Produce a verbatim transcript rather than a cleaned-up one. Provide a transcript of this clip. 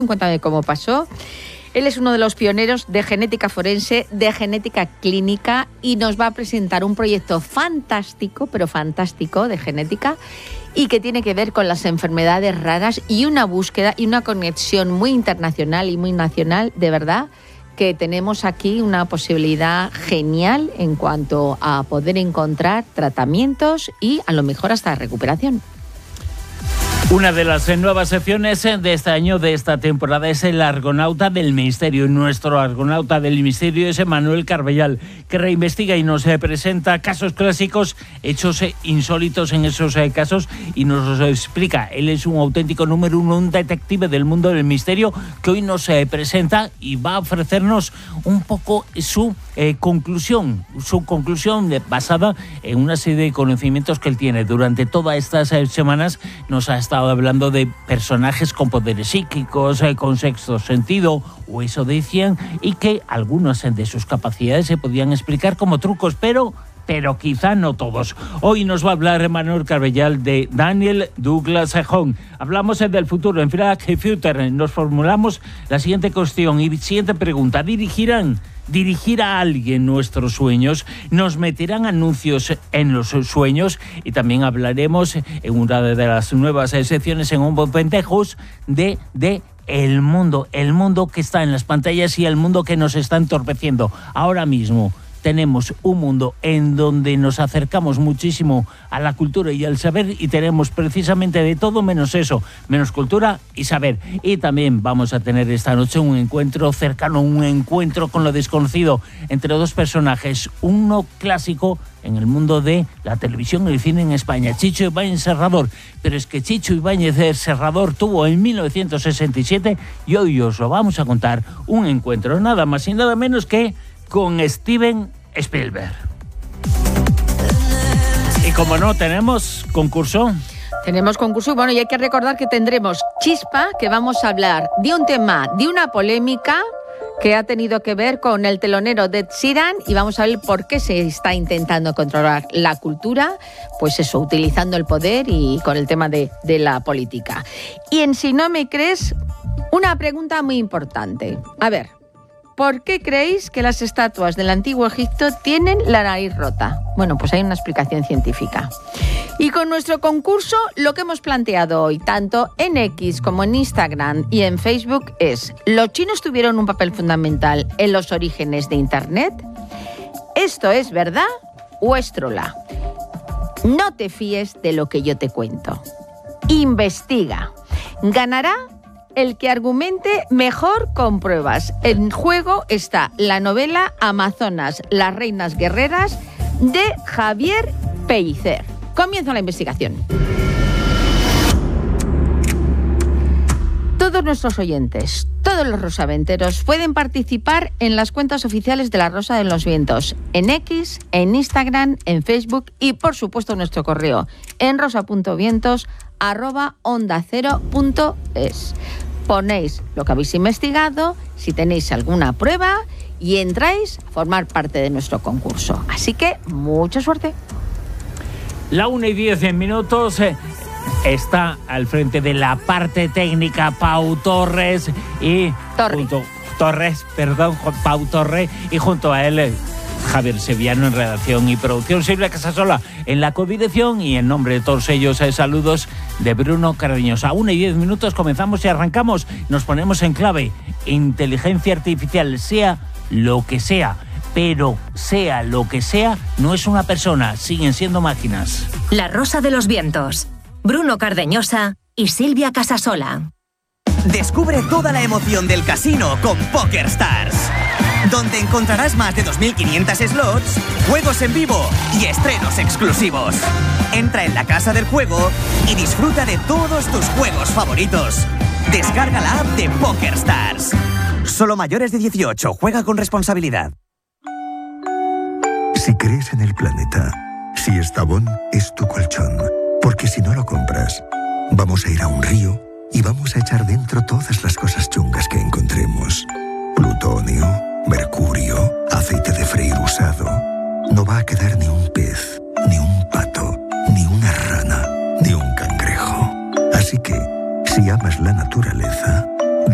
Cuéntame cómo pasó. Él es uno de los pioneros de genética forense, de genética clínica, y nos va a presentar un proyecto fantástico, pero fantástico, de genética, y que tiene que ver con las enfermedades raras y una búsqueda y una conexión muy internacional y muy nacional, de verdad, que tenemos aquí una posibilidad genial en cuanto a poder encontrar tratamientos y a lo mejor hasta recuperación. Una de las nuevas secciones de este año, de esta temporada, es el Argonauta del Misterio. Nuestro Argonauta del Misterio es Manuel Carbellal, que reinvestiga y nos presenta casos clásicos, hechos insólitos en esos casos, y nos los explica. Él es un auténtico número uno, un detective del mundo del misterio, que hoy nos presenta y va a ofrecernos un poco su eh, conclusión, su conclusión basada en una serie de conocimientos que él tiene. Durante todas estas semanas nos ha estado hablando de personajes con poderes psíquicos, eh, con sexto sentido, o eso decían, y que algunas de sus capacidades se podían explicar como trucos, pero... pero quizá no todos. Hoy nos va a hablar Manuel Carbellal de Daniel Douglas Home. Hablamos del futuro. En Flag Future nos formulamos la siguiente cuestión y siguiente pregunta. ¿Dirigirán, dirigir a alguien nuestros sueños? ¿Nos meterán anuncios en los sueños? Y también hablaremos en una de las nuevas secciones en Open Pentejos de... de el mundo, el mundo que está en las pantallas y el mundo que nos está entorpeciendo. Ahora mismo tenemos un mundo en donde nos acercamos muchísimo a la cultura y al saber, y tenemos precisamente de todo menos eso, menos cultura y saber. Y también vamos a tener esta noche un encuentro cercano, un encuentro con lo desconocido entre dos personajes, uno clásico en el mundo de la televisión y el cine en España, Chicho Ibáñez Serrador. Pero es que Chicho Ibáñez Serrador tuvo en mil novecientos sesenta y siete, y hoy os lo vamos a contar, un encuentro nada más y nada menos que con Steven Spielberg. Y como no, tenemos concurso. Tenemos concurso, bueno, y hay que recordar que tendremos Chispa, que vamos a hablar de un tema, de una polémica que ha tenido que ver con el telonero de Ed Sheeran, y vamos a ver por qué se está intentando controlar la cultura, pues eso, utilizando el poder y con el tema de, de la política. Y en Si no me crees, una pregunta muy importante. A ver, ¿por qué creéis que las estatuas del antiguo Egipto tienen la nariz rota? Bueno, pues hay una explicación científica. Y con nuestro concurso, lo que hemos planteado hoy, tanto en X como en Instagram y en Facebook, es: ¿los chinos tuvieron un papel fundamental en los orígenes de Internet? ¿Esto es verdad o es trola? No te fíes de lo que yo te cuento. Investiga. Ganará el que argumente mejor con pruebas. En juego está la novela Amazonas, las reinas guerreras, de Javier Pellicer. Comienza la investigación. Todos nuestros oyentes, todos los rosaventeros, pueden participar en las cuentas oficiales de La Rosa de los Vientos, en X, en Instagram, en Facebook y, por supuesto, nuestro correo en rosa.vientos arroba onda cero punto es. Ponéis lo que habéis investigado, si tenéis alguna prueba, y entráis a formar parte de nuestro concurso. Así que, mucha suerte. La una y diez minutos, eh, está al frente de la parte técnica Pau Torres y... Torre. Junto, Torres, perdón, Pau Torre, y junto a él... Eh, Javier Sevillano en redacción y producción, Silvia Casasola en la codirección, y en nombre de todos ellos, eh, saludos de Bruno Cardeñosa. A una y diez minutos comenzamos y arrancamos. Nos ponemos en clave: inteligencia artificial, sea lo que sea, pero sea lo que sea, no es una persona, siguen siendo máquinas. La Rosa de los Vientos, Bruno Cardeñosa y Silvia Casasola. Descubre toda la emoción del casino con PokerStars, donde encontrarás más de dos mil quinientos slots, juegos en vivo y estrenos exclusivos. Entra en la casa del juego y disfruta de todos tus juegos favoritos. Descarga la app de PokerStars. Solo mayores de dieciocho. Juega con responsabilidad. Si crees en el planeta, si Estavón es tu colchón, porque si no lo compras, vamos a ir a un río y vamos a echar dentro todas las cosas chungas que encontremos. Plutonio, mercurio, aceite de freír usado. No va a quedar ni un pez, ni un pato, ni una rana, ni un cangrejo. Así que, si amas la naturaleza,